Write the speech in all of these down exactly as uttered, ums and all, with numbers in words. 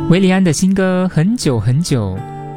维里安的新歌《很久很久》。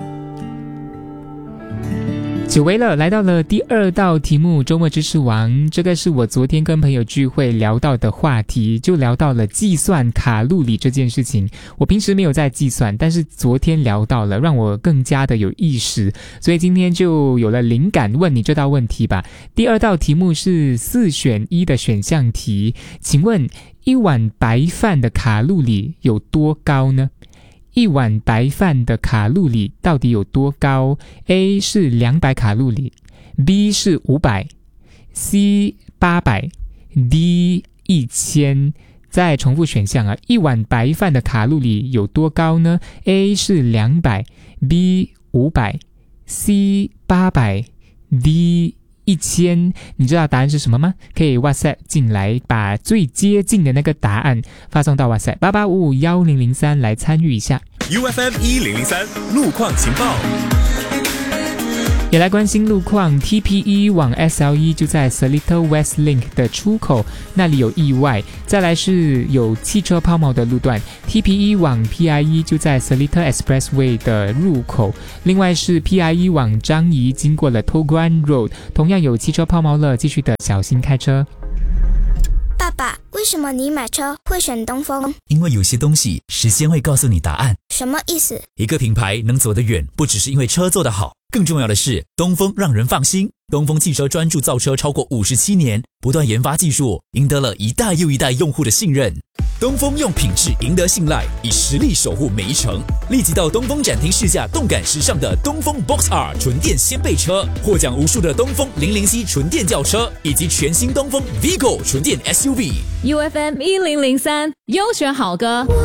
久违了，来到了第二道题目，周末知识王。这个是我昨天跟朋友聚会聊到的话题，就聊到了计算卡路里这件事情。我平时没有在计算，但是昨天聊到了，让我更加的有意识，所以今天就有了灵感，问你这道问题吧。第二道题目是四选一的选项题，请问一碗白饭的卡路里有多高呢？一碗白饭的卡路里到底有多高？ A 是两百卡路里， B 是五百， C 八百， D 一千。再重复选项啊，一碗白饭的卡路里有多高呢？ A 是两百， B 五百， C 八百， D一千。你知道答案是什么吗？可以 WhatsApp 进来，把最接近的那个答案发送到 WhatsApp 八八五五一零零三来参与一下。 U F M 一零零三路况情报， 也来关心路况。 T P E 往 S L E 就在 Seletar West Link 的出口，那里有意外。再来是有汽车抛锚的路段， T P E 往 P I E 就在 Seletar Expressway 的入口。另外是 P I E 往樟宜经过了 Toguan Road， 同样有汽车抛锚了，继续的小心开车。 爸爸，为什么你买车会选东风？ 因为有些东西时间会告诉你答案。 什么意思？ 一个品牌能走得远，不只是因为车做得好，更重要的是东风让人放心。东风汽车专注造车超过五十七年，不断研发技术，赢得了一代又一代用户的信任。东风用品质赢得信赖，以实力守护每一程。立即到东风展厅试驾动感时尚的东风 Box R 纯电掀背车，获奖无数的东风零零 C 纯电轿车，以及全新东风 Vigo 纯电 S U V。 U F M 一零零三优选好歌。